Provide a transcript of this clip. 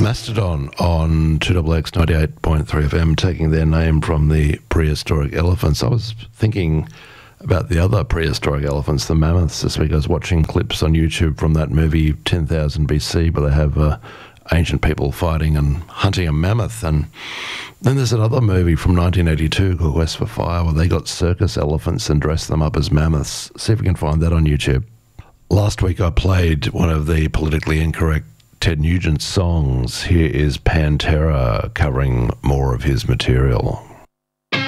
Mastodon on 2XX 98.3 FM, taking their name from the prehistoric elephants. I was thinking about the other prehistoric elephants, the mammoths, this week. I was watching clips on YouTube from that movie 10,000 BC, where they have ancient people fighting and hunting a mammoth. And then there's another movie from 1982 called Quest for Fire, where they got circus elephants and dressed them up as mammoths. See if we can find that on YouTube. Last week I played one of the politically incorrect Ted Nugent songs. Here is Pantera covering more of his material.